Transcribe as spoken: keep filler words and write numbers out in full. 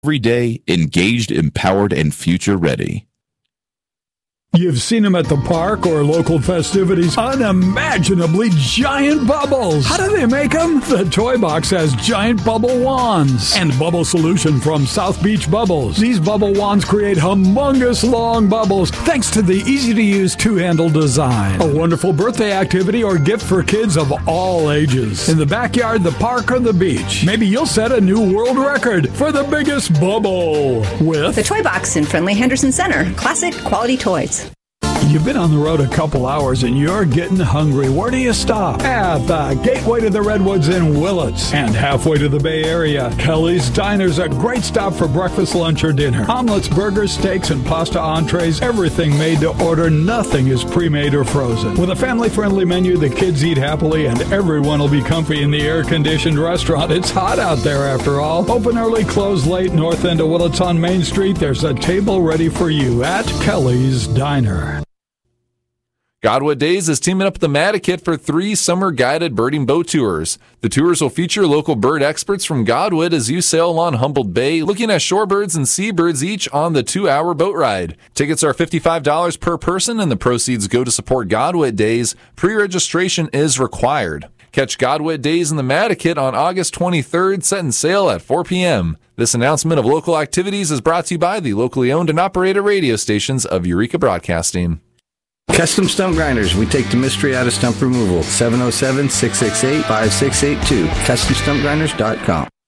Every day, engaged, empowered, and future-ready. You've seen them at the park or local festivities. Unimaginably giant bubbles. How do they make them? The Toy Box has giant bubble wands and bubble solution from South Beach Bubbles. These bubble wands create humongous long bubbles thanks to the easy-to-use two-handle design. A wonderful birthday activity or gift for kids of all ages. In the backyard, the park, or the beach. Maybe you'll set a new world record for the biggest bubble with the Toy Box in friendly Henderson Center. Classic quality toys. You've been on the road a couple hours and you're getting hungry. Where do you stop? At the gateway to the Redwoods in Willits and halfway to the Bay Area. Kelly's Diner's a great stop for breakfast, lunch, or dinner. Omelets, burgers, steaks, and pasta entrees. Everything made to order. Nothing is pre-made or frozen. With a family-friendly menu, the kids eat happily and everyone will be comfy in the air-conditioned restaurant. It's hot out there after all. Open early, close late. North end of Willits on Main Street. There's a table ready for you at Kelly's Diner. Godwood Days is teaming up with the Matakit for three summer guided birding boat tours. The tours will feature local bird experts from Godwood as you sail along Humboldt Bay, looking at shorebirds and seabirds each on the two-hour boat ride. Tickets are fifty-five dollars per person, and the proceeds go to support Godwood Days. Pre-registration is required. Catch Godwood Days in the Matakit on August twenty-third, setting sail at four p.m. This announcement of local activities is brought to you by the locally owned and operated radio stations of Eureka Broadcasting. Custom Stump Grinders. We take the mystery out of stump removal. seven oh seven, six six eight, five six eight two. custom stump grinders dot com.